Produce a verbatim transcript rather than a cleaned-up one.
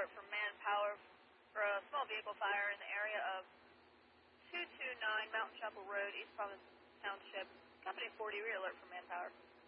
alert from Manpower for a small vehicle fire in the area of two two nine Mountain Chapel Road, East Providence Township. Company forty, re-alert from Manpower.